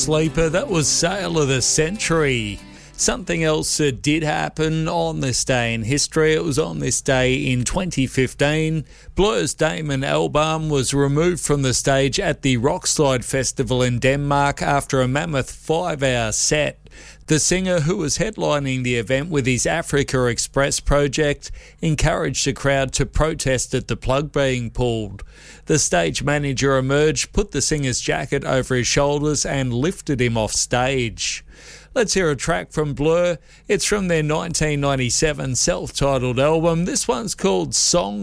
Sleeper, that was Sale of the Century. Something else that did happen on this day in history. It was on this day in 2015. Blur's Damon Albarn was removed from the stage at the Rockslide Festival in Denmark after a mammoth 5-hour set. The singer, who was headlining the event with his Africa Express project, encouraged the crowd to protest at the plug being pulled. The stage manager emerged, put the singer's jacket over his shoulders and lifted him off stage. Let's hear a track from Blur. It's from their 1997 self-titled album. This one's called Song